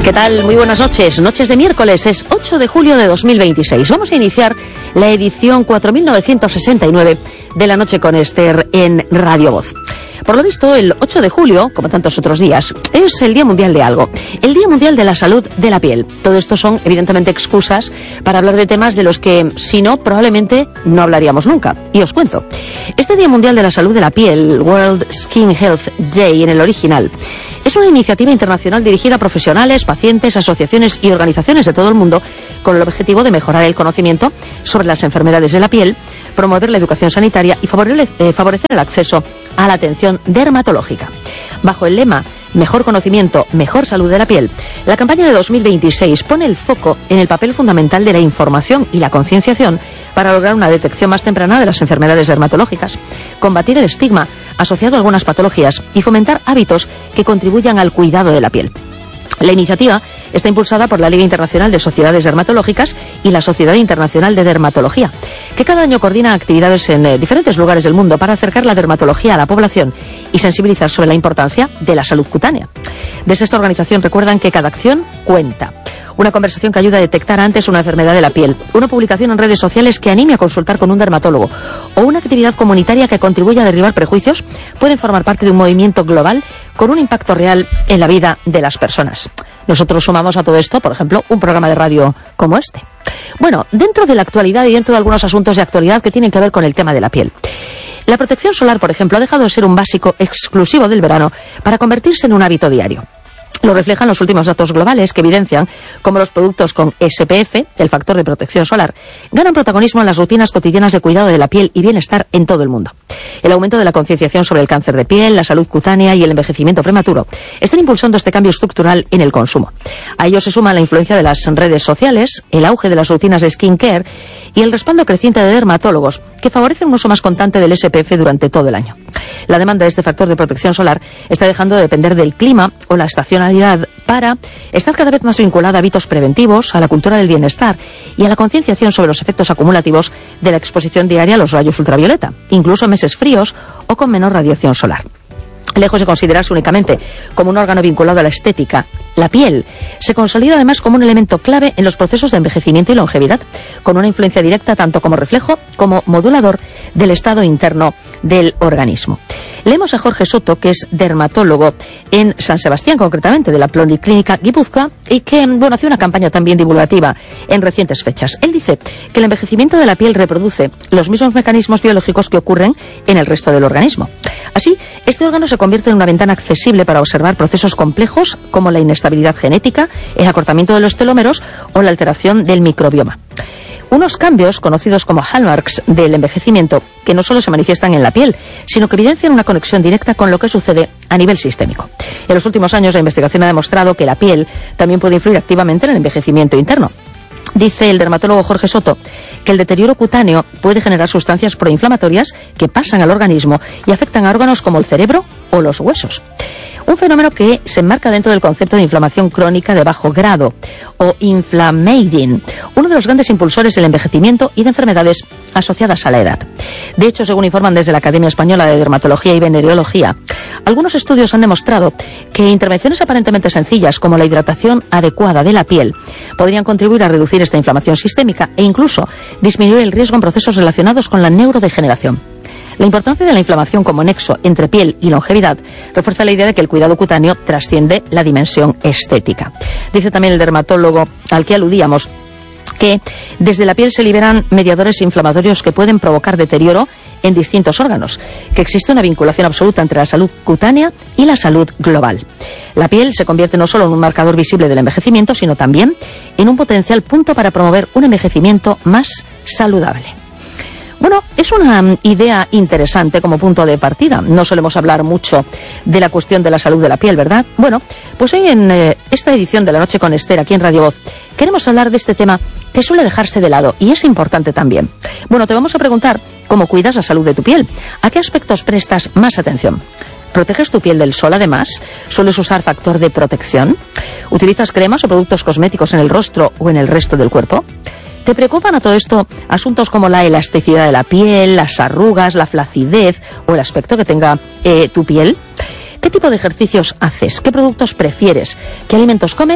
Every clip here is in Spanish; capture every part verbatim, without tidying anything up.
¿Qué tal? Muy buenas noches. Noches de miércoles, es ocho de julio de dos mil veintiséis. Vamos a iniciar la edición cuatro mil novecientos sesenta y nueve de La Noche con Esther en Radio Voz. Por lo visto, el ocho de julio, como tantos otros días, es el Día Mundial de algo. El Día Mundial de la Salud de la Piel. Todo esto son, evidentemente, excusas para hablar de temas de los que, si no, probablemente no hablaríamos nunca. Y os cuento. Este Día Mundial de la Salud de la Piel, World Skin Health Day en el original, es una iniciativa internacional dirigida a profesionales, pacientes, asociaciones y organizaciones de todo el mundo con el objetivo de mejorar el conocimiento sobre las enfermedades de la piel, promover la educación sanitaria y favorecer el acceso a la atención dermatológica. Bajo el lema Mejor conocimiento, mejor salud de la piel, la campaña de dos mil veintiséis pone el foco en el papel fundamental de la información y la concienciación para lograr una detección más temprana de las enfermedades dermatológicas, combatir el estigma asociado a algunas patologías y fomentar hábitos que contribuyan al cuidado de la piel. La iniciativa está impulsada por la Liga Internacional de Sociedades Dermatológicas y la Sociedad Internacional de Dermatología, que cada año coordina actividades en eh, diferentes lugares del mundo para acercar la dermatología a la población y sensibilizar sobre la importancia de la salud cutánea. Desde esta organización recuerdan que cada acción cuenta. Una conversación que ayuda a detectar antes una enfermedad de la piel, una publicación en redes sociales que anime a consultar con un dermatólogo o una actividad comunitaria que contribuya a derribar prejuicios pueden formar parte de un movimiento global con un impacto real en la vida de las personas. Nosotros sumamos a todo esto, por ejemplo, un programa de radio como este. Bueno, dentro de la actualidad y dentro de algunos asuntos de actualidad que tienen que ver con el tema de la piel. La protección solar, por ejemplo, ha dejado de ser un básico exclusivo del verano para convertirse en un hábito diario. Lo reflejan los últimos datos globales que evidencian cómo los productos con S P F, el factor de protección solar, ganan protagonismo en las rutinas cotidianas de cuidado de la piel y bienestar en todo el mundo. El aumento de la concienciación sobre el cáncer de piel, la salud cutánea y el envejecimiento prematuro están impulsando este cambio estructural en el consumo. A ello se suma la influencia de las redes sociales, el auge de las rutinas de skincare y el respaldo creciente de dermatólogos que favorecen un uso más constante del S P F durante todo el año. La demanda de este factor de protección solar está dejando de depender del clima o la estacionalidad para estar cada vez más vinculada a hábitos preventivos, a la cultura del bienestar y a la concienciación sobre los efectos acumulativos de la exposición diaria a los rayos ultravioleta, incluso en meses fríos o con menor radiación solar. Lejos de considerarse únicamente como un órgano vinculado a la estética, la piel se consolida además como un elemento clave en los procesos de envejecimiento y longevidad, con una influencia directa tanto como reflejo como modulador del estado interno del organismo. Leemos a Jorge Soto, que es dermatólogo en San Sebastián, concretamente de la Policlínica Guipúzcoa, y que bueno, hace una campaña también divulgativa en recientes fechas. Él dice que el envejecimiento de la piel reproduce los mismos mecanismos biológicos que ocurren en el resto del organismo. Así, este órgano se convierte en una ventana accesible para observar procesos complejos como la inestabilidad genética, el acortamiento de los telómeros o la alteración del microbioma. Unos cambios conocidos como hallmarks del envejecimiento que no solo se manifiestan en la piel, sino que evidencian una conexión directa con lo que sucede a nivel sistémico. En los últimos años la investigación ha demostrado que la piel también puede influir activamente en el envejecimiento interno. Dice el dermatólogo Jorge Soto que el deterioro cutáneo puede generar sustancias proinflamatorias que pasan al organismo y afectan a órganos como el cerebro o los huesos. Un fenómeno que se enmarca dentro del concepto de inflamación crónica de bajo grado, o inflammaging, uno de los grandes impulsores del envejecimiento y de enfermedades asociadas a la edad. De hecho, según informan desde la Academia Española de Dermatología y Venereología, algunos estudios han demostrado que intervenciones aparentemente sencillas como la hidratación adecuada de la piel podrían contribuir a reducir esta inflamación sistémica e incluso disminuir el riesgo en procesos relacionados con la neurodegeneración. La importancia de la inflamación como nexo entre piel y longevidad refuerza la idea de que el cuidado cutáneo trasciende la dimensión estética. Dice también el dermatólogo al que aludíamos que desde la piel se liberan mediadores inflamatorios que pueden provocar deterioro en distintos órganos, que existe una vinculación absoluta entre la salud cutánea y la salud global. La piel se convierte no solo en un marcador visible del envejecimiento, sino también en un potencial punto para promover un envejecimiento más saludable. Bueno, es una idea interesante como punto de partida. No solemos hablar mucho de la cuestión de la salud de la piel, ¿verdad? Bueno, pues hoy en eh, esta edición de La Noche con Esther, aquí en Radio Voz, queremos hablar de este tema que suele dejarse de lado y es importante también. Bueno, te vamos a preguntar cómo cuidas la salud de tu piel. ¿A qué aspectos prestas más atención? ¿Proteges tu piel del sol además? ¿Sueles usar factor de protección? ¿Utilizas cremas o productos cosméticos en el rostro o en el resto del cuerpo? ¿Te preocupan a todo esto asuntos como la elasticidad de la piel, las arrugas, la flacidez o el aspecto que tenga eh, tu piel? ¿Qué tipo de ejercicios haces? ¿Qué productos prefieres? ¿Qué alimentos comes?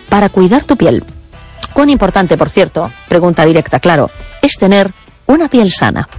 para cuidar tu piel. Cuán importante, por cierto, pregunta directa, claro, es tener una piel sana.